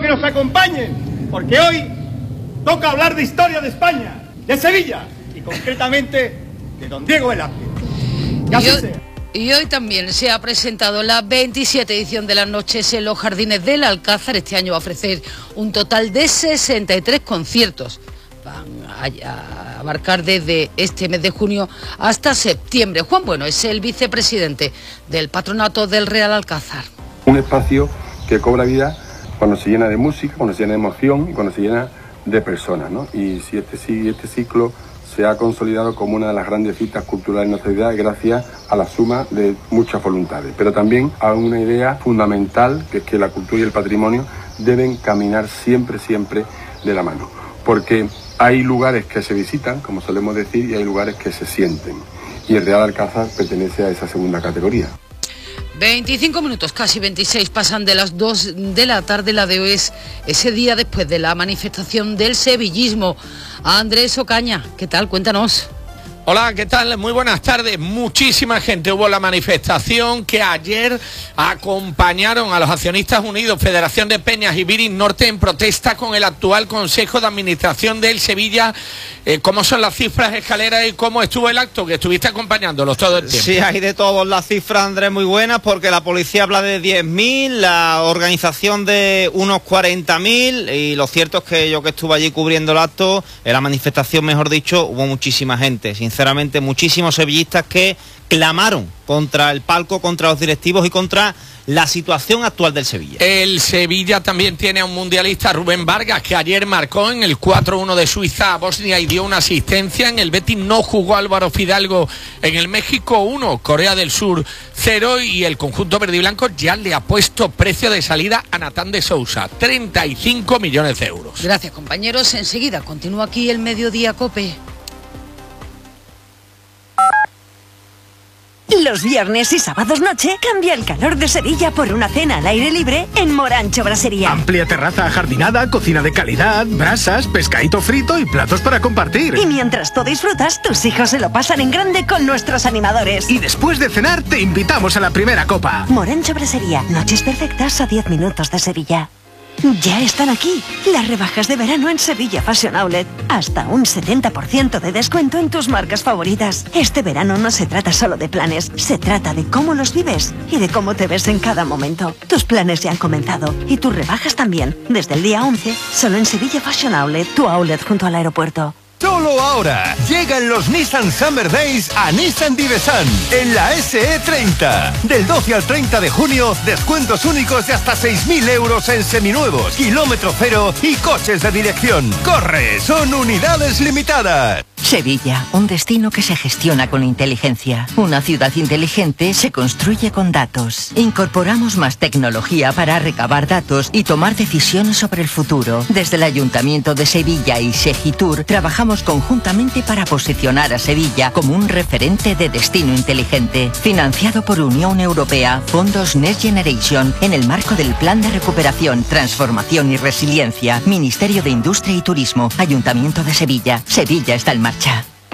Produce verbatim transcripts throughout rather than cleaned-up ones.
que nos acompañen, porque hoy toca hablar de historia de España, de Sevilla y concretamente de don Diego Velázquez. Que así sea. Y hoy también se ha presentado la veintisiete edición de las noches en los jardines del Alcázar. Este año va a ofrecer un total de sesenta y tres conciertos. Van a abarcar desde este mes de junio hasta septiembre. Juan Bueno es el vicepresidente del Patronato del Real Alcázar. Un espacio que cobra vida cuando se llena de música, cuando se llena de emoción y cuando se llena de personas, ¿no? Y si este, si este ciclo se ha consolidado como una de las grandes citas culturales de nuestra ciudad gracias a la suma de muchas voluntades, pero también a una idea fundamental, que es que la cultura y el patrimonio deben caminar siempre, siempre de la mano, porque hay lugares que se visitan, como solemos decir, y hay lugares que se sienten, y el Real Alcázar pertenece a esa segunda categoría. veinticinco minutos, casi veintiséis, pasan de las dos de la tarde. La de hoy es ese día después de la manifestación del sevillismo. Andrés Ocaña, ¿qué tal? Cuéntanos. Hola, ¿qué tal? Muy buenas tardes. Muchísima gente hubo en la manifestación que ayer acompañaron a los Accionistas Unidos, Federación de Peñas y Viris Norte en protesta con el actual Consejo de Administración del Sevilla. Eh, ¿Cómo son las cifras, Escalera, y cómo estuvo el acto? Que estuviste acompañándolos todo el tiempo. Sí, hay de todos las cifras, Andrés, muy buenas, porque la policía habla de diez mil, la organización de unos cuarenta mil, y lo cierto es que yo que estuve allí cubriendo el acto, en la manifestación, mejor dicho, hubo muchísima gente, sinceramente. Sinceramente, muchísimos sevillistas que clamaron contra el palco, contra los directivos y contra la situación actual del Sevilla. El Sevilla también tiene a un mundialista, Rubén Vargas, que ayer marcó en el cuatro uno de Suiza a Bosnia y dio una asistencia. En el Betis no jugó Álvaro Fidalgo. En el México uno, Corea del Sur cero, y el conjunto verde y blanco ya le ha puesto precio de salida a Natán de Sousa, treinta y cinco millones de euros. Gracias, compañeros. Enseguida continúa aquí el Mediodía Cope. Los viernes y sábados noche cambia el calor de Sevilla por una cena al aire libre en Morancho Brasería. Amplia terraza ajardinada, cocina de calidad, brasas, pescadito frito y platos para compartir. Y mientras tú disfrutas, tus hijos se lo pasan en grande con nuestros animadores. Y después de cenar te invitamos a la primera copa. Morancho Brasería, noches perfectas a diez minutos de Sevilla. Ya están aquí las rebajas de verano en Sevilla Fashion Outlet. Hasta un setenta por ciento de descuento en tus marcas favoritas. Este verano no se trata solo de planes, se trata de cómo los vives y de cómo te ves en cada momento. Tus planes ya han comenzado y tus rebajas también. Desde el día once, solo en Sevilla Fashion Outlet, tu outlet junto al aeropuerto. Solo ahora llegan los Nissan Summer Days a Nissan Divesan en la ese e treinta. Del doce al treinta de junio, descuentos únicos de hasta seis mil euros en seminuevos, kilómetro cero y coches de dirección. ¡Corre! Son unidades limitadas. Sevilla, un destino que se gestiona con inteligencia. Una ciudad inteligente se construye con datos. Incorporamos más tecnología para recabar datos y tomar decisiones sobre el futuro. Desde el Ayuntamiento de Sevilla y Segitur trabajamos conjuntamente para posicionar a Sevilla como un referente de destino inteligente. Financiado por Unión Europea, Fondos Next Generation, en el marco del Plan de Recuperación, Transformación y Resiliencia, Ministerio de Industria y Turismo, Ayuntamiento de Sevilla. Sevilla está en marcha.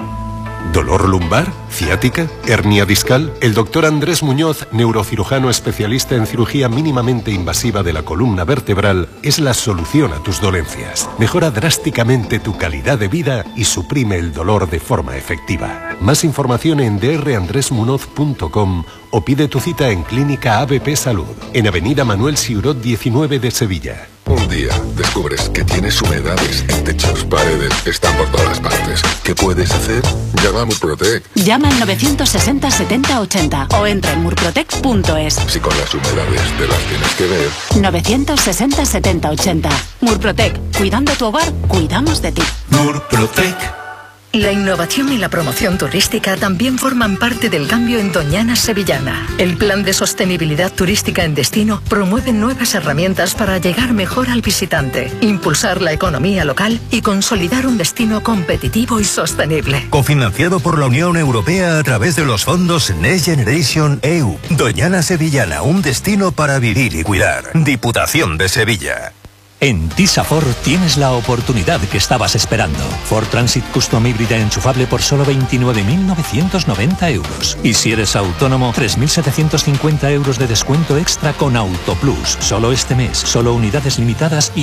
¿Dolor lumbar? ¿Ciática? ¿Hernia discal? El doctor Andrés Muñoz, neurocirujano especialista en cirugía mínimamente invasiva de la columna vertebral, es la solución a tus dolencias. Mejora drásticamente tu calidad de vida y suprime el dolor de forma efectiva. Más información en d r andres munoz punto com o pide tu cita en Clínica A B P Salud, en Avenida Manuel Siurot diecinueve de Sevilla. Un día descubres que tienes humedades en techos, paredes, están por todas partes. ¿Qué puedes hacer? Llama a Murprotec. Llama al novecientos sesenta setenta ochenta o entra en murprotec punto es. Si con las humedades te las tienes que ver. novecientos sesenta setenta ochenta. Murprotec. Cuidando tu hogar, cuidamos de ti. Murprotec. La innovación y la promoción turística también forman parte del cambio en Doñana Sevillana. El Plan de Sostenibilidad Turística en Destino promueve nuevas herramientas para llegar mejor al visitante, impulsar la economía local y consolidar un destino competitivo y sostenible. Cofinanciado por la Unión Europea a través de los fondos Next Generation E U. Doñana Sevillana, un destino para vivir y cuidar. Diputación de Sevilla. En Tisa Ford tienes la oportunidad que estabas esperando. Ford Transit Custom híbrida enchufable por solo veintinueve mil novecientos noventa euros. Y si eres autónomo, tres mil setecientos cincuenta euros de descuento extra con Autoplus. Solo este mes, solo unidades limitadas y